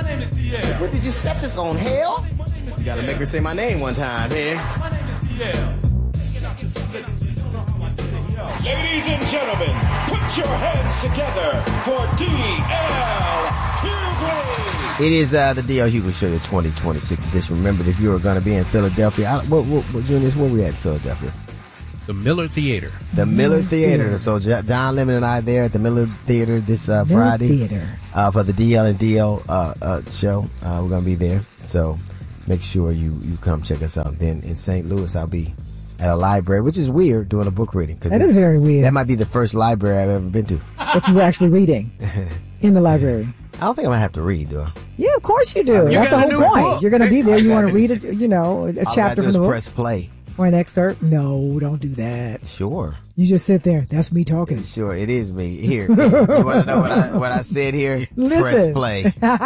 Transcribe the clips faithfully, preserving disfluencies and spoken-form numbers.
name is D L. What did you set this on, hell? You gotta make her say my name one time, here. My name is D L. Ladies and gentlemen, put your hands together for D L Hughley. It is uh, the D L Hughley Show, the twenty twenty-six edition. Remember, if you were going to be in Philadelphia, I, what, what, what, Junius, where we at in Philadelphia? The Miller Theater. The Miller Theater. So Don Lemon and I there at the Miller Theater this uh, Miller Friday Theater. Uh, for the D L and D L uh, uh, show. Uh, we're going to be there. So make sure you, you come check us out. Then in Saint Louis, I'll be at a library, which is weird, doing a book reading. That is very weird. That might be the first library I've ever been to. That you were actually reading in the library. I don't think I'm going to have to read, do I? Yeah, of course you do. You That's the gotta whole do a point. book. You're going to be there. You I want to gotta- read, a, you know, a All I chapter gotta do from is the book press play. or an excerpt. No, don't do that. Sure. You just sit there. That's me talking. Sure, it is me. Here. You want to know what I, what I said here? Listen. Press play.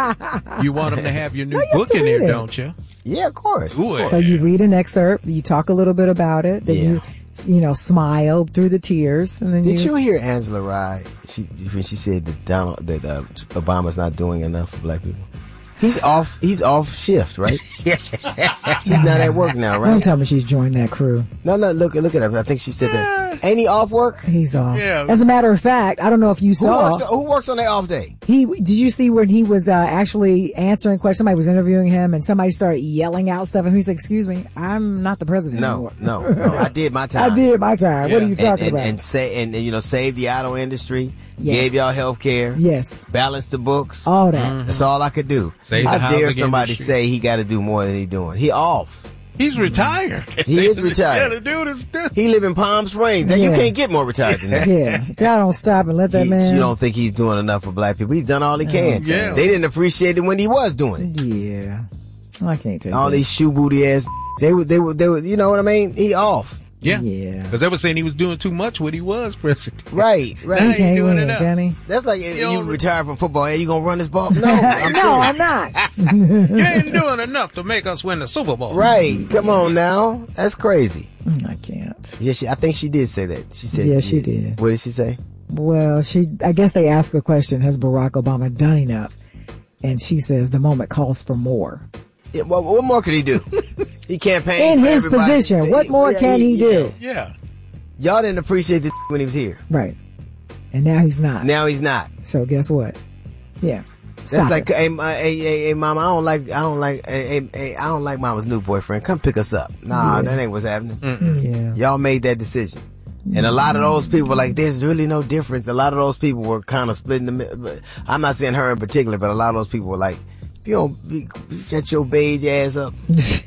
You want them to have your new No, you have book to in there, read it. don't you? Yeah, of course. Ooh, So you read an excerpt, you talk a little bit about it, then Yeah. you, you know, smile through the tears, and then Did you. you hear Angela Rye? She when she said that Donald that uh, Obama's not doing enough for black people. He's off. He's off shift, right? He's not at work now, Don't right? tell me she's joined that crew. No, no. Look, look at her. I think she said that. Ain't he off work? He's off. Yeah. As a matter of fact, I don't know if you Who saw. works? Who works on their off day? He did you see when he was uh, actually answering questions? Somebody was interviewing him, and somebody started yelling out stuff, and he's like, "Excuse me, I'm not the president No, anymore." no, no. I did my time. I did my time. What are you And, talking and, about? and say and, and you know save the auto industry. Yes. Gave y'all health care. Yes, Balance the books. all that. That's all I could do. Save the How dare housing somebody industry. say he got to do more than he doing? He off. He's retired. He is retired. Yeah, the dude is still. He live in Palm Springs. Then you Yeah. can't get more retired than that. Yeah, God don't stop and let that He's- man. You don't think he's doing enough for black people? He's done all he can. Yeah. They didn't appreciate it when he was doing it. Yeah, I can't take All that. these shoe booty ass. They were. They were. They were. You know what I mean? He off. Yeah. Yeah. Because they were saying he was doing too much when he was president. Right. He Right. ain't can't doing win, enough. can he? That's like if you don't- retire from football. Hey, you gonna run this ball? No. I'm No, kidding. I'm not. You ain't doing enough to make us win the Super Bowl. Right. Come on now. That's crazy. I can't. Yeah. She, I think she did say that. She said. Yeah, she did. What did she say? Well, she. I guess they asked the question: has Barack Obama done enough? And she says the moment calls for more. Yeah, well, what more could he do? He campaigned In for his everybody. position, what more Yeah, can he yeah. do? Yeah. Y'all didn't appreciate the when he was here. Right. And now he's not. Now he's not. So guess what? Yeah. That's Stop like, it. hey, my- hey, hey, hey, mama, I don't like, I don't like, hey, hey, hey, I don't like mama's new boyfriend. Come pick us up. Nah, Yeah. that ain't what's happening. Yeah. Y'all made that decision. And a lot of those people were like, there's really no difference. A lot of those people were kind of splitting the middle. I'm not saying her in particular, but a lot of those people were like, if you don't be, shut your beige ass up.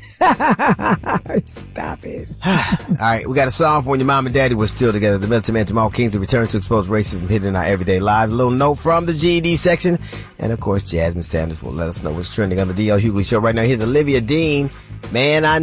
Stop it. All right, we got a song for when your mom and daddy were still together. The Military Man Jamal Kingsley returned to expose racism hidden in our everyday lives. A little note from the G E D section. And of course, Jasmine Sanders will let us know what's trending on the D L Hughley Show right now. Here's Olivia Dean. Man, I